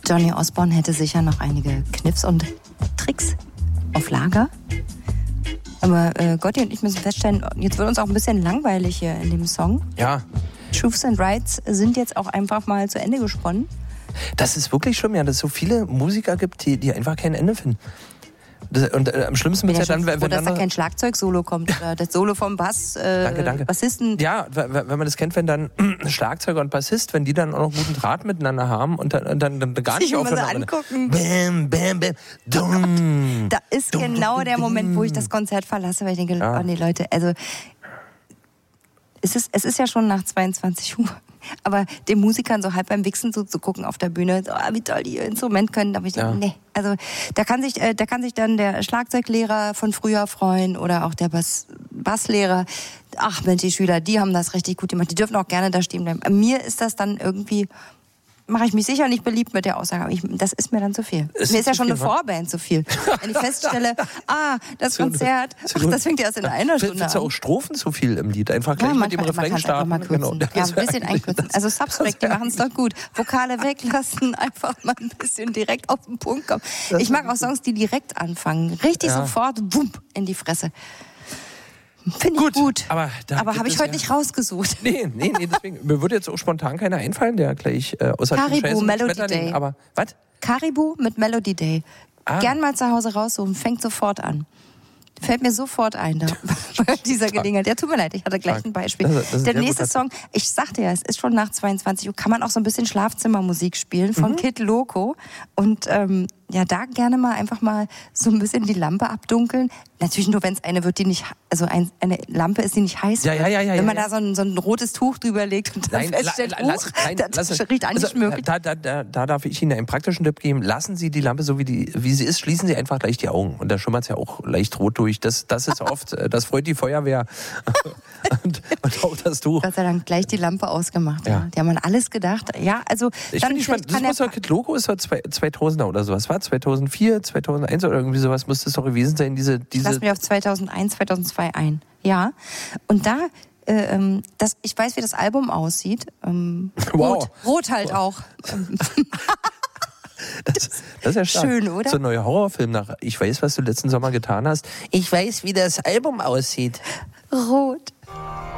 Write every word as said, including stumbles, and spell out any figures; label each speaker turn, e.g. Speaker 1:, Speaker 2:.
Speaker 1: Johnny Osborne hätte sicher noch einige Kniffs und Tricks auf Lager. Aber äh, Gotti und ich müssen feststellen, jetzt wird uns auch ein bisschen langweilig hier in dem Song.
Speaker 2: Ja.
Speaker 1: Truths and Rights sind jetzt auch einfach mal zu Ende gesponnen.
Speaker 2: Das ist wirklich schlimm, ja, dass es so viele Musiker gibt, die, die einfach kein Ende finden. Das, und äh, am schlimmsten wird es ja dann, wenn,
Speaker 1: froh,
Speaker 2: wenn
Speaker 1: dass
Speaker 2: dann
Speaker 1: da kein Schlagzeug-Solo kommt oder das Solo vom Bass, äh,
Speaker 2: danke, danke.
Speaker 1: Bassisten.
Speaker 2: Ja, wenn man das kennt, wenn dann Schlagzeuger und Bassist, wenn die dann auch noch guten Draht miteinander haben und dann, dann, dann gar nicht aufhören.
Speaker 1: angucken.
Speaker 2: Bam, bam, bam. Dum,
Speaker 1: da ist
Speaker 2: dum,
Speaker 1: genau
Speaker 2: dum,
Speaker 1: der Moment, wo ich das Konzert verlasse, weil ich denke,
Speaker 2: ja.
Speaker 1: oh nee, Leute, also es ist, es ist ja schon nach zweiundzwanzig Uhr. Aber den Musikern so halb beim Wichsen so zu gucken auf der Bühne, so, ah, wie toll die ihr Instrument können, da habe ich gedacht,
Speaker 2: Ja.
Speaker 1: nee. Also da kann sich, äh, da kann sich dann der Schlagzeuglehrer von früher freuen oder auch der Bass, Basslehrer. Ach Mensch, die Schüler, die haben das richtig gut gemacht. Die dürfen auch gerne da stehen bleiben. Mir ist das dann irgendwie, mache ich mich sicher nicht beliebt mit der Aussage, aber ich, das ist mir dann zu viel.
Speaker 2: Ist
Speaker 1: mir ist ja
Speaker 2: zu
Speaker 1: schon
Speaker 2: viel,
Speaker 1: eine
Speaker 2: wa?
Speaker 1: Vorband zu viel. Wenn ich feststelle, ah, das
Speaker 2: Zu-
Speaker 1: Konzert,
Speaker 2: zu-
Speaker 1: ach, das fängt ja erst in einer Stunde
Speaker 2: Findest du
Speaker 1: an.
Speaker 2: auch Strophen zu viel im Lied? Einfach gleich
Speaker 1: Ja,
Speaker 2: mit dem
Speaker 1: man,
Speaker 2: Refrain
Speaker 1: man
Speaker 2: starten.
Speaker 1: Mal kürzen.
Speaker 2: Genau.
Speaker 1: Ja, ein bisschen einkürzen. Also Substract, die machen es doch gut. Vokale weglassen, einfach mal ein bisschen direkt auf den Punkt kommen. Ich mag auch Songs, die direkt anfangen. Richtig
Speaker 2: Ja.
Speaker 1: sofort, wump, in die Fresse. Finde ich
Speaker 2: Gut,
Speaker 1: gut.
Speaker 2: aber da
Speaker 1: aber
Speaker 2: gibt
Speaker 1: habe ich
Speaker 2: es
Speaker 1: heute
Speaker 2: ja-
Speaker 1: nicht rausgesucht.
Speaker 2: Nee, nee, nee, deswegen. Mir würde jetzt auch spontan keiner einfallen, der gleich äh, außer
Speaker 1: Caribou,
Speaker 2: Tim Scheißen,
Speaker 1: Melody
Speaker 2: Schmetterling,
Speaker 1: Day.
Speaker 2: Aber, was?
Speaker 1: Caribou mit Melody Day.
Speaker 2: Ah.
Speaker 1: Gern mal zu Hause raussuchen, fängt sofort an. Fällt mir sofort ein da bei dieser Gelegenheit. Ja, tut mir leid, ich hatte gleich ein Beispiel.
Speaker 2: Das ist- das ist
Speaker 1: Der
Speaker 2: sehr
Speaker 1: nächste
Speaker 2: gut.
Speaker 1: Song, ich sagte ja, es ist schon nach zweiundzwanzig Uhr, kann man auch so ein bisschen Schlafzimmermusik spielen von
Speaker 2: Mhm.
Speaker 1: Kid Loco. Und ähm, ja, da gerne mal einfach mal so ein bisschen die Lampe abdunkeln. Natürlich nur, wenn es eine wird, die nicht, also ein, eine Lampe ist, die nicht heiß
Speaker 2: Ja,
Speaker 1: wird.
Speaker 2: ja, ja, ja,
Speaker 1: Wenn man
Speaker 2: ja,
Speaker 1: da so ein, so ein rotes Tuch drüber legt und dann
Speaker 2: Nein,
Speaker 1: feststellt,
Speaker 2: la, la, lass,
Speaker 1: huch,
Speaker 2: nein,
Speaker 1: das
Speaker 2: lass,
Speaker 1: riecht eigentlich
Speaker 2: also,
Speaker 1: möglich.
Speaker 2: da, da, da, da darf ich Ihnen einen praktischen Tipp geben. Lassen Sie die Lampe so, wie, die, wie sie ist, schließen Sie einfach gleich die Augen. Und da schimmert es ja auch leicht rot durch. Das, das ist oft, äh, das freut die Feuerwehr. und, und auch das Tuch.
Speaker 1: Gott sei Dank gleich die Lampe ausgemacht. Ja.
Speaker 2: Ja.
Speaker 1: Die haben an alles gedacht. Ja, also
Speaker 2: Ich
Speaker 1: dann
Speaker 2: bin gespannt.
Speaker 1: vielleicht
Speaker 2: Das
Speaker 1: kann
Speaker 2: muss
Speaker 1: der
Speaker 2: doch, Kid Loco ist doch zwei- zweitausender oder sowas, war zweitausendvier, zweitausendeins oder irgendwie sowas muss das doch gewesen sein, diese... diese
Speaker 1: Lass mich auf zweitausendeins, zweitausendzwei ein. Ja. Und da, äh, ähm, das, ich weiß, wie das Album aussieht. Ähm,
Speaker 2: Wow.
Speaker 1: Rot, Rot halt auch.
Speaker 2: das, das ist ja stark.
Speaker 1: Schön, oder?
Speaker 2: So ein neuer Horrorfilm nach Ich weiß, was du letzten Sommer getan hast. Ich weiß, wie das Album aussieht.
Speaker 1: Rot.